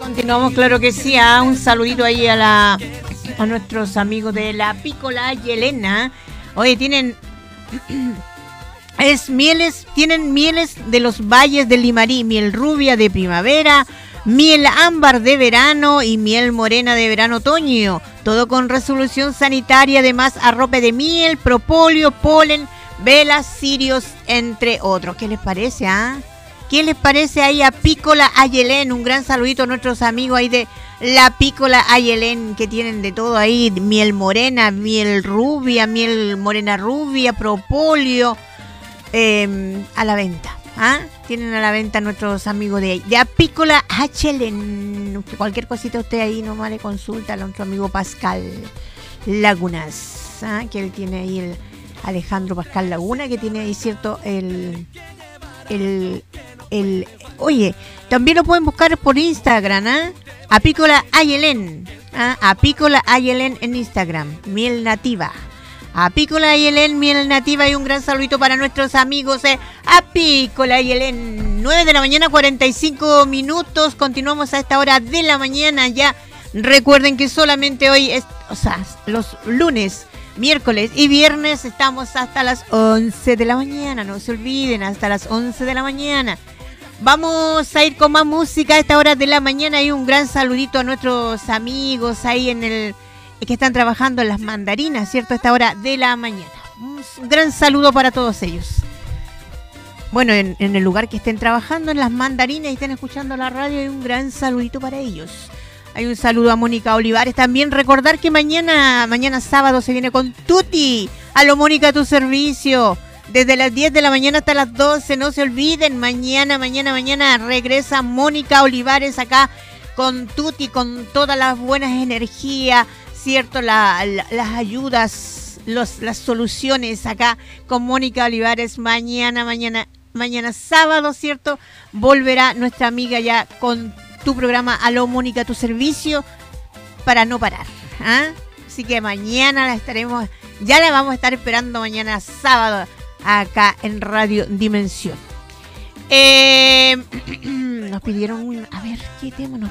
Continuamos, claro que sí. Un saludito ahí a nuestros amigos de la Pícola y Elena. Oye, tienen mieles de los valles del Limarí, miel rubia de primavera, miel ámbar de verano y miel morena de verano-otoño. Todo con resolución sanitaria, además arrope de miel, propóleo, polen, velas, cirios, entre otros. ¿Qué les parece, ¿Qué les parece ahí a Pícola Ayelén? Un gran saludito a nuestros amigos ahí de la Pícola Ayelén, que tienen de todo ahí, miel morena, miel rubia, miel morena rubia, propóleo, a la venta. Tienen a la venta nuestros amigos de Apícola Ayelén. Cualquier cosita usted ahí nomás le consulta a nuestro amigo Pascal Lagunas, que él tiene ahí, el Alejandro Pascal Laguna, que tiene ahí, cierto, oye, también lo pueden buscar por Instagram, Apícola Ayelén, Apícola Ayelén en Instagram, miel nativa, Apícola Ayelén, miel nativa. Y un gran saludito para nuestros amigos Apícola Ayelén. 9 de la mañana, 45 minutos. Continuamos a esta hora de la mañana ya. Recuerden que solamente hoy los lunes, miércoles y viernes estamos hasta las 11 de la mañana. No se olviden, hasta las 11 de la mañana. Vamos a ir con más música a esta hora de la mañana. Y un gran saludito a nuestros amigos ahí que están trabajando en las mandarinas, ¿cierto? A esta hora de la mañana. Un gran saludo para todos ellos. Bueno, en el lugar que estén trabajando en las mandarinas y estén escuchando la radio, hay un gran saludito para ellos. Hay un saludo a Mónica Olivares. También recordar que mañana sábado se viene con Tuti. A lo Mónica, a tu servicio. Desde las 10 de la mañana hasta las 12. No se olviden, mañana regresa Mónica Olivares acá con Tuti, con todas las buenas energías, ¿cierto? Las ayudas, las soluciones acá con Mónica Olivares. Mañana sábado, ¿cierto? Volverá nuestra amiga ya con tu programa Aló Mónica, tu servicio, para no parar. Así que mañana la vamos a estar esperando mañana sábado acá en Radio Dimensión. Nos pidieron a ver, ¿qué tema nos